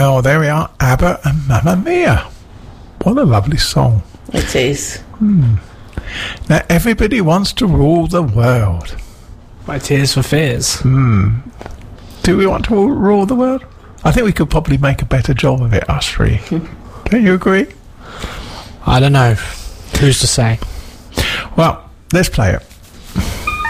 Well, there we are. ABBA and Mamma Mia. What a lovely song. It is. Now, everybody wants to rule the world. By Tears for Fears. Do we want to rule the world? I think we could probably make a better job of it, us three. Don't you agree? I don't know. Who's to say? Well, let's play it.